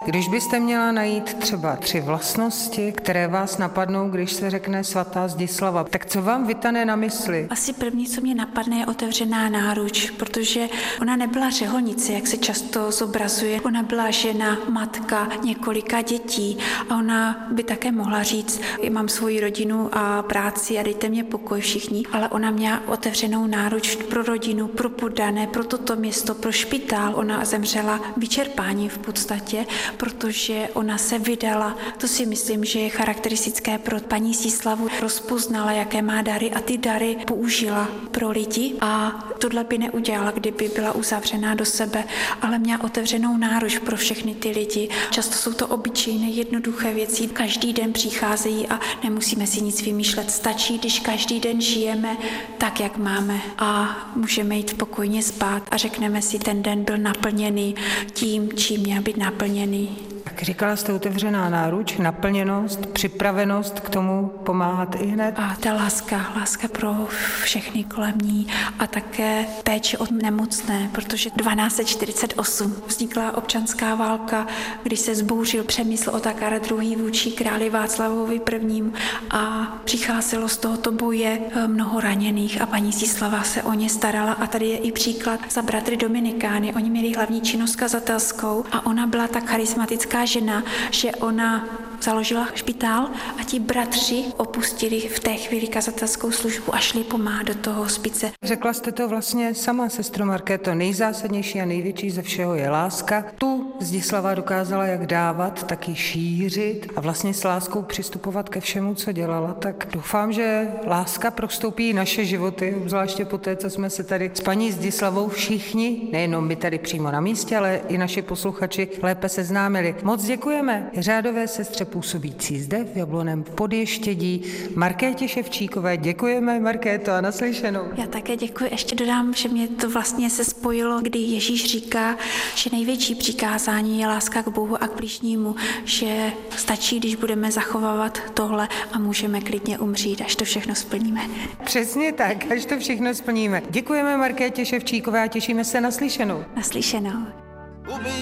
Když byste měla najít třeba 3 vlastnosti, které vás napadnou, když se řekne svatá Zdislava, tak co vám vytane na mysli? Asi první, co mě napadne, je otevřená náruč, protože ona nebyla řeholnice, jak se často zobrazuje. Ona byla žena, matka několika dětí a ona by také mohla říct, mám svoji rodinu a práci a dejte mě pokoj všichni, ale ona měla otevřenou náruč pro rodinu, pro poddané, pro toto město, pro špitál. Ona zemřela vyčerpáním v podstatě, protože ona se vydala. To si myslím, že je charakteristické pro paní Zdislavu. Rozpoznala, jaké má dary a ty dary použila pro lidi a tohle by neudělala, kdyby byla uzavřená do sebe, ale měla otevřenou náruč pro všechny ty lidi. Často jsou to obyčejné, jednoduché věci. Každý den přicházejí a nemusíme si nic vymýšlet. Stačí, když každý den žijeme tak, jak máme a můžeme jít pokojně spát a řekneme si, ten den byl naplněný tím, čím měl být naplněný. Tak říkala jste otevřená náruč, naplněnost, připravenost k tomu pomáhat i hned. A ta láska pro všechny kolem ní a také péče o nemocné, protože 1248 vznikla občanská válka, když se zbouřil Přemysl Otakar II. Vůči králi Václavovi I. a přicházelo z tohoto boje mnoho raněných a paní Zdislava se o ně starala a tady je i příklad za bratry Dominikány. Oni měli hlavní činnost kazatelskou a ona byla tak charismatická žena, že ona založila špitál a ti bratři opustili v té chvíli kazatelskou službu a šli pomáhat do toho hospice. Řekla jste to vlastně sama, sestro Markéto, nejzásadnější a největší ze všeho je láska. Tu Zdislava dokázala jak dávat, tak ji šířit a vlastně s láskou přistupovat ke všemu, co dělala. Tak doufám, že láska prostoupí naše životy, obzvláště po té, co jsme se tady s paní Zdislavou všichni, nejenom my tady přímo na místě, ale i naši posluchači lépe seznámili. Moc děkujeme řádové sestře působící zde v Jablonném Podještědí Markétě Ševčíkové. Děkujeme, Markéto, a naslyšenou. Já také děkuji. Ještě dodám, že mě to vlastně se spojilo, kdy Ježíš říká, že největší přikázání je láska k Bohu a k bližnímu, že stačí, když budeme zachovávat tohle a můžeme klidně umřít, až to všechno splníme. Přesně tak, až to všechno splníme. Děkujeme Markétě Ševčíkové a těšíme se naslyšenou. Naslyšenou.